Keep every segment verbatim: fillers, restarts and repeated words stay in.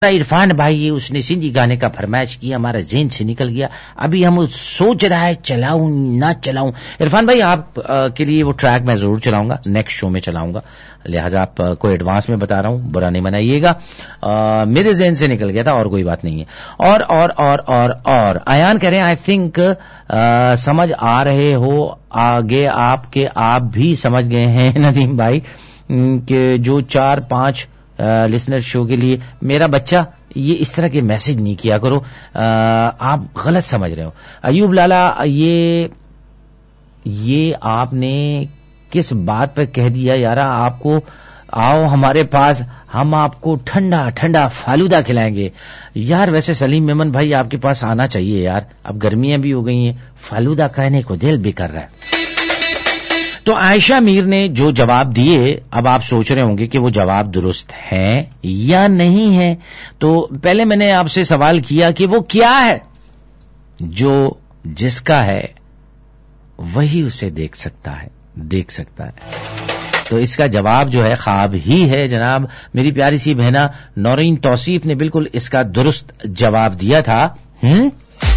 عرفان بھائی اس نے سندھی گانے کا فرمائش کیا, ہمارا ذہن سے نکل گیا, ابھی ہم سوچ رہا ہے چلاؤں نہ چلاؤں. عرفان بھائی آپ کے لیے وہ ٹریک میں ضرور چلاؤں گا, نیکسٹ شو میں چلاؤں گا, لہٰذا آپ کو ایڈوانس میں بتا رہا ہوں, برا نہیں منائیے گا, میرے ذہن سے نکل گیا تھا اور کوئی بات نہیں ہے. اور اور اور اور اور ایان کہہ رہے ہیں آئی تھنک سمجھ آ رہے ہو آگے آپ کے, آپ بھی سمجھ گئے ہیں ندیم بھائی کہ جو چار پانچ لسنر شو کے لیے میرا بچہ, یہ اس طرح کے میسج نہیں کیا کرو, آپ غلط سمجھ رہے ہو. ایوب لالا, یہ یہ آپ نے کس بات پر کہہ دیا یارا, آپ کو آؤ ہمارے پاس, ہم آپ کو ٹھنڈا ٹھنڈا فالودہ کھلائیں گے. یار ویسے سلیم میمن بھائی آپ کے پاس آنا چاہیے یار, اب گرمیاں بھی ہو گئی ہیں, فالودہ کہنے کو دل بھی کر رہا ہے. تو عائشہ میر نے جو جواب دیے, اب آپ سوچ رہے ہوں گے کہ وہ جواب درست ہے یا نہیں ہے. تو پہلے میں نے آپ سے سوال کیا کہ وہ کیا ہے جو جس کا ہے وہی اسے دیکھ سکتا ہے, دیکھ سکتا ہے. تو اس کا جواب جو ہے خواب ہی ہے جناب. میری پیاری سی بہنا نورین توصیف نے بالکل اس کا درست جواب دیا تھا. ہم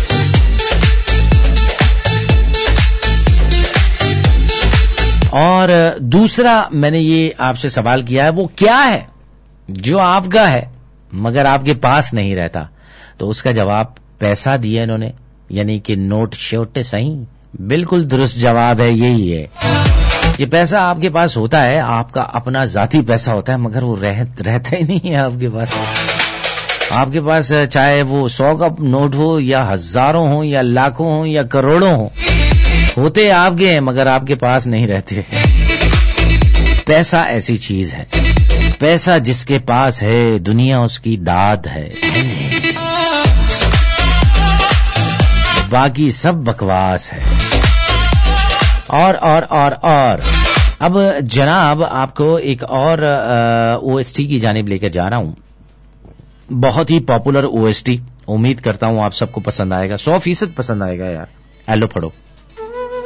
اور دوسرا میں نے یہ آپ سے سوال کیا ہے, وہ کیا ہے جو آپ کا ہے مگر آپ کے پاس نہیں رہتا. تو اس کا جواب پیسہ دیا انہوں نے, یعنی کہ نوٹ شوٹ صحیح, بالکل درست جواب ہے, یہی ہے. یہ پیسہ آپ کے پاس ہوتا ہے, آپ کا اپنا ذاتی پیسہ ہوتا ہے, مگر وہ رہت, رہتا ہی نہیں ہے آپ کے پاس. آپ کے پاس چاہے وہ سو کا نوٹ ہو یا ہزاروں ہوں یا لاکھوں ہوں یا کروڑوں ہوں, ہوتے آپ کے ہیں مگر آپ کے پاس نہیں رہتے. پیسہ ایسی چیز ہے, پیسہ جس کے پاس ہے دنیا اس کی داد ہے, باقی سب بکواس ہے. اور اور اور اور اب جناب آپ کو ایک اور او ایس ٹی کی جانب لے کر جا رہا ہوں, بہت ہی پاپولر او ایس ٹی, امید کرتا ہوں آپ سب کو پسند آئے گا, سو فیصد پسند آئے گا یار. ایلو پڑھو.